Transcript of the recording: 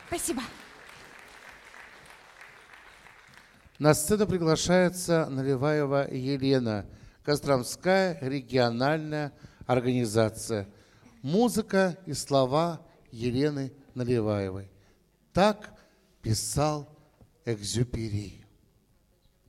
Спасибо. На сцену приглашается Наливаева Елена, Костромская региональная организация. Музыка и слова Елены Наливаевой. Так писал Экзюпери.